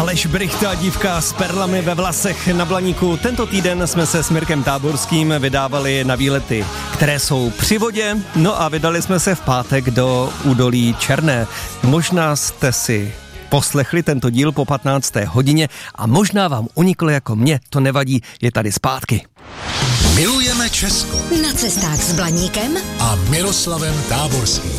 Aleš Brychta, dívka s perlami ve vlasech na Blaníku. Tento týden jsme se s Mirkem Táborským vydávali na výlety, které jsou při vodě, no a vydali jsme se v pátek do údolí Černé. Možná jste si poslechli tento díl po 15. hodině a možná vám uniklo jako mě, to nevadí, je tady zpátky. Milujeme Česko. Na cestách s Blaníkem a Miroslavem Táborským.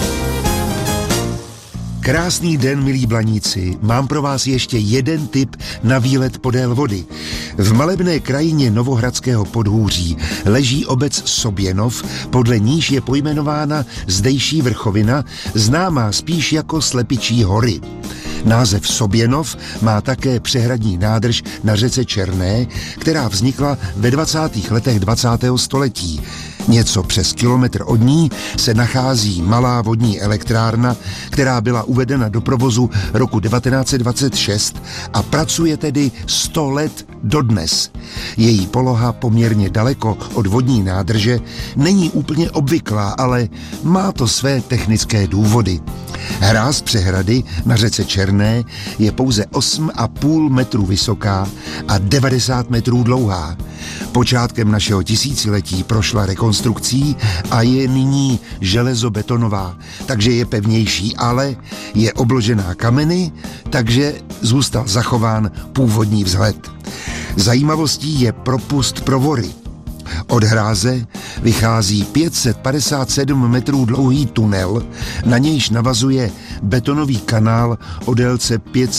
Krásný den, milí Blaníci. Mám pro vás ještě jeden tip na výlet podél vody. V malebné krajině Novohradského podhůří leží obec Soběnov, podle níž je pojmenována zdejší vrchovina, známá spíš jako Slepičí hory. Název Soběnov má také přehradní nádrž na řece Černé, která vznikla ve 20. letech 20. století. Něco přes kilometr od ní se nachází malá vodní elektrárna, která byla uvedena do provozu roku 1926 a pracuje tedy 100 let dodnes. Její poloha poměrně daleko od vodní nádrže není úplně obvyklá, ale má to své technické důvody. Hráz přehrady na řece Černé je pouze 8,5 metru vysoká a 90 metrů dlouhá. Počátkem našeho tisíciletí prošla rekonstrukcí a je nyní železobetonová, takže je pevnější, ale je obložená kameny, takže zůstal zachován původní vzhled. Zajímavostí je propust pro vory. Od hráze vychází 557 metrů dlouhý tunel, na nějž navazuje betonový kanál o délce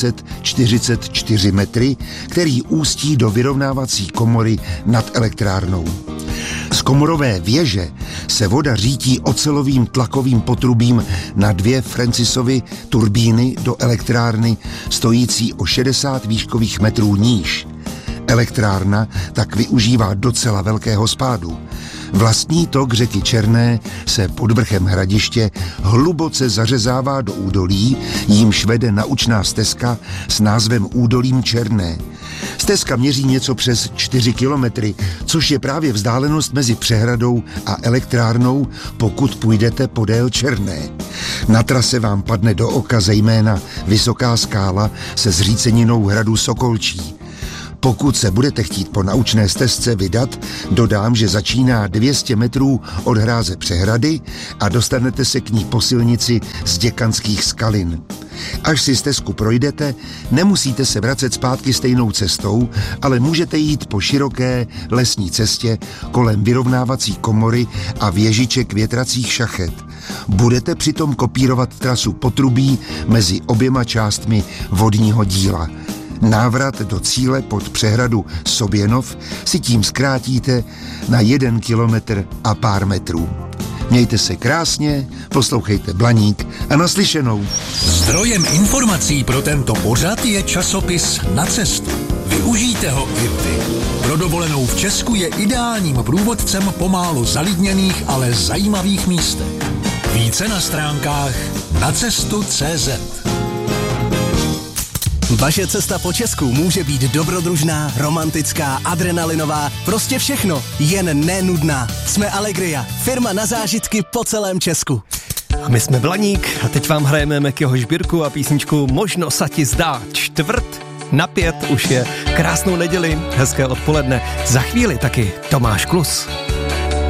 544 metry, který ústí do vyrovnávací komory nad elektrárnou. Z komorové věže se voda řítí ocelovým tlakovým potrubím na 2 Francisovy turbíny do elektrárny stojící o 60 výškových metrů níž. Elektrárna tak využívá docela velkého spádu. Vlastní tok řeky Černé se pod vrchem hradiště hluboce zařezává do údolí, jímž vede naučná stezka s názvem Údolím Černé. Stezka měří něco přes 4 kilometry, což je právě vzdálenost mezi přehradou a elektrárnou, pokud půjdete podél Černé. Na trase vám padne do oka zejména vysoká skála se zříceninou hradu Sokolčí. Pokud se budete chtít po naučné stezce vydat, dodám, že začíná 200 metrů od hráze přehrady a dostanete se k ní po silnici z Děkanských skalin. Až si stezku projdete, nemusíte se vracet zpátky stejnou cestou, ale můžete jít po široké lesní cestě kolem vyrovnávací komory a věžiček větracích šachet. Budete přitom kopírovat trasu potrubí mezi oběma částmi vodního díla. Návrat do cíle pod přehradu Soběnov si tím zkrátíte na 1 kilometr a pár metrů. Mějte se krásně, poslouchejte Blaník a naslyšenou. Zdrojem informací pro tento pořad je časopis Na cestu. Využijte ho i vy. Pro dovolenou v Česku je ideálním průvodcem po málo zalidněných, ale zajímavých místech. Více na stránkách nacestu.cz. Vaše cesta po Česku může být dobrodružná, romantická, adrenalinová, prostě všechno, jen nenudná. Jsme Allegria, firma na zážitky po celém Česku. A my jsme Blaník a teď vám hrajeme Mekyho Žbírku a písničku Možno sa ti zdá 4:05, už je krásnou neděli, hezké odpoledne. Za chvíli taky Tomáš Klus.